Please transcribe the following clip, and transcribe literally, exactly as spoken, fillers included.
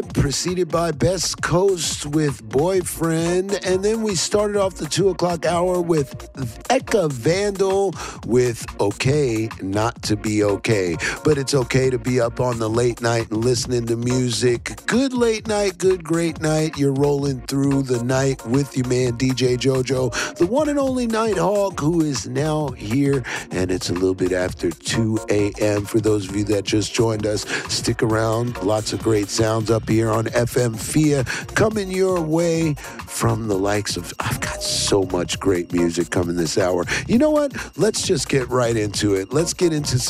Vibe, preceded by Best Coast with Boyfriend. And then we started off the two o'clock hour with Eka Vandal with Okay Not to Be Okay. But it's okay to be up on the late night and listening to music. Good late night, good great night. You're rolling through the night with your man D J Jojo, the one and only Nighthawk, who is now here. And it's a little bit after two a.m. For those of you that just joined us, stick around. Lots of great sounds up here on F M F I A coming your way from the likes of, I've got so much great music coming this hour. You know what? Let's just get right into it. Let's get into some